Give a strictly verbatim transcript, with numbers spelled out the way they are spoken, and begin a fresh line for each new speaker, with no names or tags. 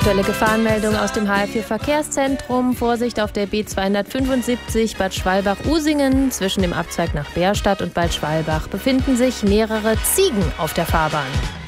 Aktuelle Gefahrenmeldung aus dem H R vier Verkehrszentrum. Vorsicht auf der B zweihundertfünfundsiebzig Bad Schwalbach-Usingen. Zwischen dem Abzweig nach Bärstadt und Bad Schwalbach befinden sich mehrere Ziegen auf der Fahrbahn.